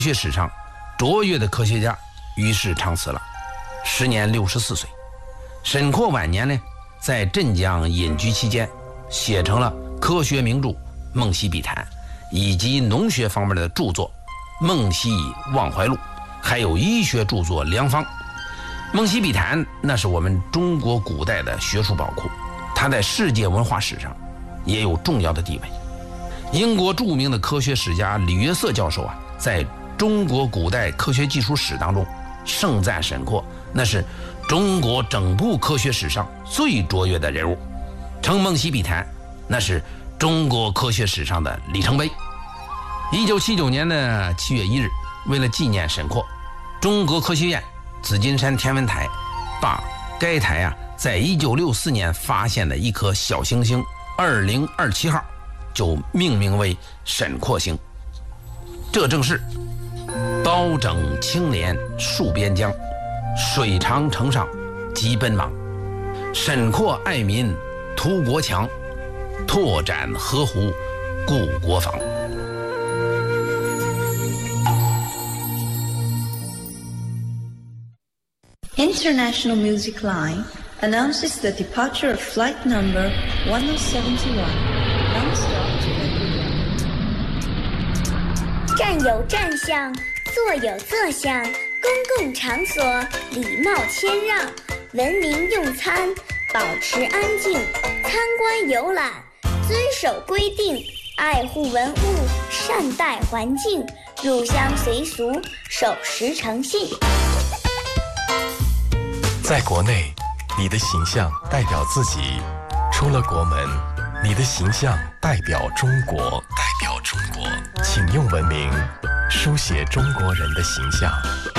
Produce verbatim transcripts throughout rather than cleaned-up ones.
学史上卓越的科学家于是长辞了，时年六十四岁。沈括晚年呢，在镇江隐居期间，写成了科学名著《梦溪笔谈》，以及农学方面的著作《梦溪忘怀录》，还有医学著作《良方》。《梦溪笔谈》那是我们中国古代的学术宝库，它在世界文化史上也有重要的地位。英国著名的科学史家李约瑟教授啊，在中国古代科学技术史当中盛赞沈括，那是中国整部科学史上最卓越的人物，称《梦溪笔谈》那是中国科学史上的里程碑。一九七九年的七月一日，为了纪念沈括，中国科学院紫金山天文台把该台啊在一九六四年发现的一颗小行星二零二七号就命名为沈括星。这正是刀整青莲戍边疆，水长城上急奔忙。沈括爱民图国强，拓展河湖固国防。 International Music Line announces the departure of flight number one oh seventy-one, non-stop to India. 站有站相，坐有坐相，公共场所礼貌谦让，文明用餐，保持安静，参观游览，遵守规定，爱护文物，善待环境，入乡随俗，守时诚信。 在国内，你的形象代表自己；出了国门，你的形象代表中国。代表中国，请用文明书写中国人的形象。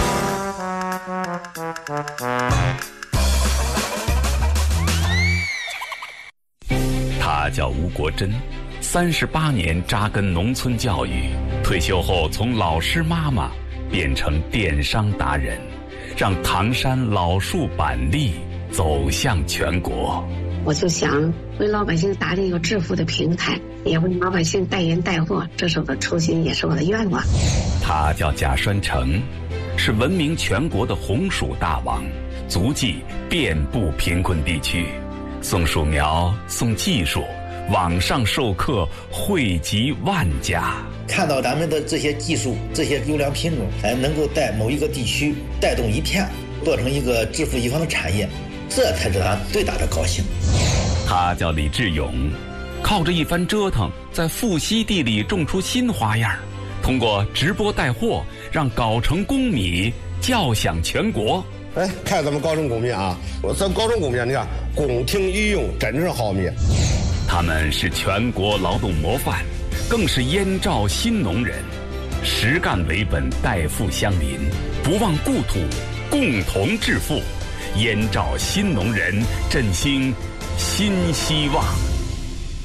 他叫吴国珍，三十八年扎根农村教育，退休后从老师妈妈变成电商达人，让唐山老树板栗走向全国。 我就想为老百姓打理一个致富的平台，也为老百姓带人带货，这是我的初心，也是我的愿望。 他叫贾栓成，是闻名全国的红薯大王，足迹遍布贫困地区，送树苗，送技术，网上授课惠及万家。 看到咱们的这些技术，这些优良品种，哎，能够在某一个地区带动一片，做成一个致富一方的产业，这才是他最大的高兴。 他叫李志勇，靠着一番折腾，在富硒地里种出新花样，通过直播带货，让藁城公米叫响全国。 哎，看咱们藁城公米啊，我咱藁城公米，你看宫廷御用，真是好米。 他们是全国劳动模范，更是燕赵新农人，实干为本，代富乡邻，不忘故土，共同致富。燕赵新农人振兴新希望。